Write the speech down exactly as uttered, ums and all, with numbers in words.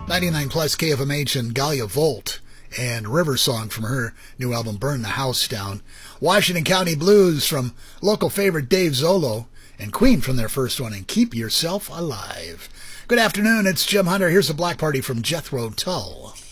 ninety-nine plus K F M H and Galia Volt and River Song from her new album Burn the House Down. Washington County Blues from local favorite Dave Zolo, and Queen from their first one, and Keep Yourself Alive. Good afternoon, it's Jim Hunter. Here's a Black Party from Jethro Tull.